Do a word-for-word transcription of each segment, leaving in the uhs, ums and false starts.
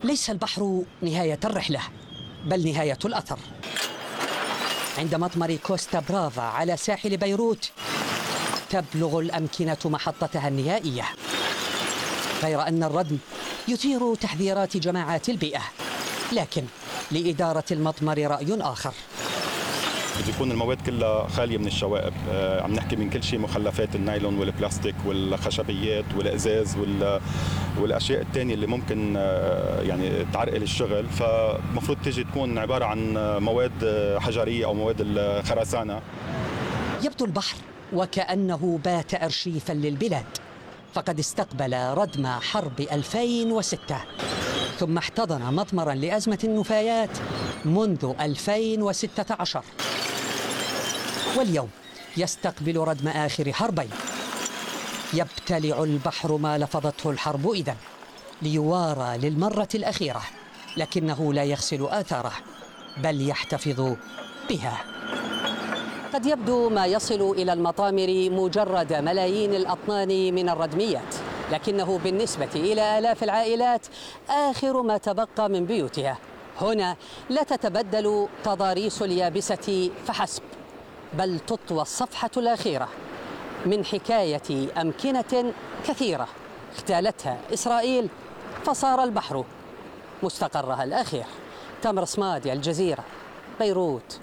ليس البحر نهاية الرحلة بل نهاية الأثر. عند مطمر كوستا برافا على ساحل بيروت تبلغ الأمكنة محطتها النهائية، غير أن الردم يثير تحذيرات جماعات البيئة، لكن لإدارة المطمر رأي آخر. بده يكون المواد كلها خالية من الشوائب، عم نحكي من كل شيء، مخلفات النايلون والبلاستيك والخشبيات والإزاز والأشياء الثانية اللي ممكن يعني تعرقل الشغل، فمفروض تيجي تكون عبارة عن مواد حجرية أو مواد الخرسانة. يبدو البحر وكأنه بات أرشيفا للبلاد، فقد استقبل ردم حرب ألفين وستة ثم احتضن مطمرا لأزمة النفايات منذ ألفين وستة عشر، واليوم يستقبل ردم آخر حربين. يبتلع البحر ما لفظته الحرب إذن ليوارى للمرة الأخيرة، لكنه لا يغسل آثاره بل يحتفظ بها. قد يبدو ما يصل إلى المطامر مجرد ملايين الأطنان من الردميات، لكنه بالنسبة إلى آلاف العائلات آخر ما تبقى من بيوتها. هنا لا تتبدل تضاريس اليابسة فحسب، بل تطوى الصفحة الأخيرة من حكاية أمكنة كثيرة اغتالتها إسرائيل، فصار البحر مستقرها الأخير. تامر صمادي، الجزيرة، بيروت.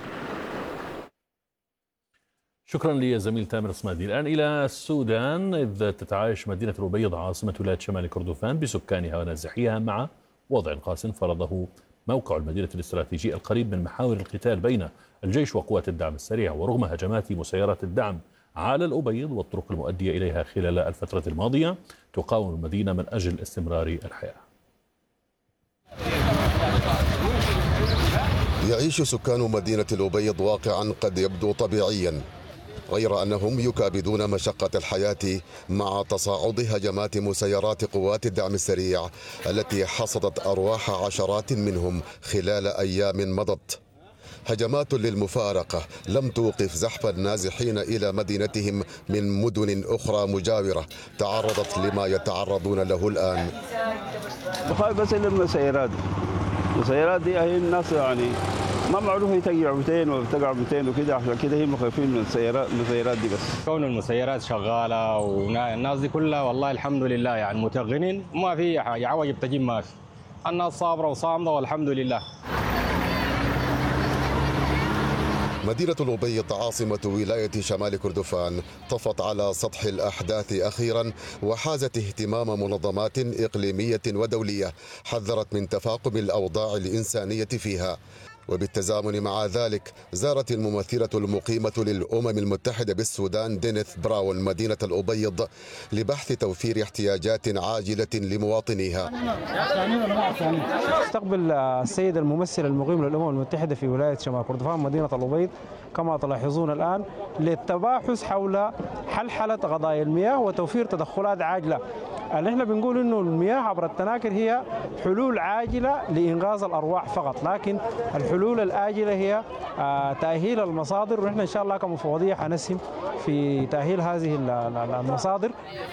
شكرا لي زميل تامر صمادي. الآن إلى السودان، إذ تتعايش مدينة الأبيض عاصمة ولاية شمال كردفان بسكانها ونازحيها مع وضع قاس فرضه موقع المدينة الاستراتيجي القريب من محاور القتال بين الجيش وقوات الدعم السريع. ورغم هجمات مسيرات الدعم على الأبيض والطرق المؤدية إليها خلال الفترة الماضية، تقاوم المدينة من أجل استمرار الحياة. يعيش سكان مدينة الأبيض واقعا قد يبدو طبيعيا، غير أنهم يكابدون مشقة الحياة مع تصاعد هجمات مسيرات قوات الدعم السريع التي حصدت أرواح عشرات منهم خلال أيام مضت. هجمات للمفارقة لم توقف زحف النازحين إلى مدينتهم من مدن أخرى مجاورة تعرضت لما يتعرضون له الآن. بخاف بس المسيرات المسيرات دي هي الناس يعني ما معروف هي تقع مئتين وتقع مئتين وكده، عشان كده هم خايفين من السيارات المسيرات دي. بس كون المسيرات شغاله والناس دي كلها والله الحمد لله يعني متغنين، ما في حاجه عوج بتجيب، ما في، الناس صابره وصامده والحمد لله. مدينة الأبيض عاصمة ولاية شمال كردفان طفت على سطح الأحداث أخيرا، وحازت اهتمام منظمات إقليمية ودولية حذرت من تفاقم الأوضاع الإنسانية فيها. وبالتزامن مع ذلك زارت الممثلة المقيمة للأمم المتحدة بالسودان دينيث براون مدينة الأبيض لبحث توفير احتياجات عاجلة لمواطنيها. استقبل السيد الممثل المقيم للأمم المتحدة في ولاية شمال كردفان مدينة الأبيض كما تلاحظون الآن للتباحث حول حلحلة قضايا المياه وتوفير تدخلات عاجلة. اللي احنا بنقول انه المياه عبر التناكر هي حلول عاجله لانقاذ الارواح فقط، لكن الحلول الاجله هي تاهيل المصادر، ونحن ان شاء الله كمفوضيه حنسهم في تاهيل هذه المصادر.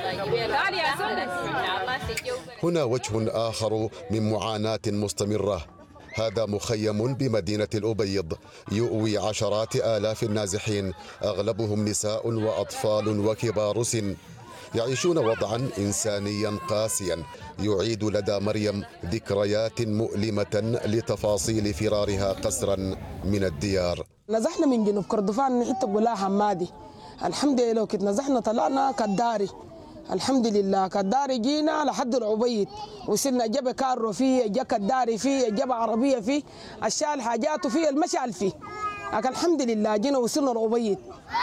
هنا وجه اخر من معاناه مستمره، هذا مخيم بمدينة الأبيض يؤوي عشرات آلاف النازحين، أغلبهم نساء وأطفال وكبار سن، يعيشون وضعا إنسانيا قاسيا يعيد لدى مريم ذكريات مؤلمة لتفاصيل فرارها قسرا من الديار. نزحنا من جنوب كردفان حتى قولها حمادي، الحمد لله كنت نزحنا طلعنا كداري، الحمد لله كداري جينا لحد العبيد، وصلنا جاب كارو فيه، جا كداري فيه، جاب عربية فيه، الشال حاجاته فيه، المشعل فيه، لكن الحمد لله جينا وصلنا العبيد.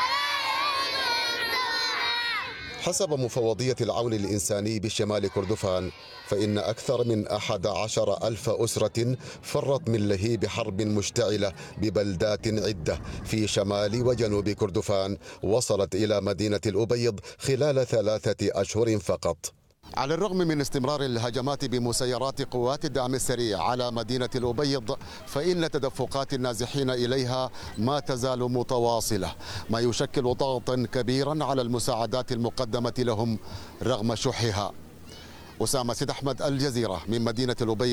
حسب مفوضية العون الإنساني بشمال كردفان فإن أكثر من أحد عشر ألف أسرة فرت من لهيب حرب مشتعلة ببلدات عدة في شمال وجنوب كردفان وصلت إلى مدينة الأبيض خلال ثلاثة أشهر فقط. على الرغم من استمرار الهجمات بمسيرات قوات الدعم السريع على مدينة الأبيض فإن تدفقات النازحين إليها ما تزال متواصلة، ما يشكل ضغطا كبيرا على المساعدات المقدمة لهم رغم شحها. أسامة سيد أحمد، الجزيرة، من مدينة الأبيض.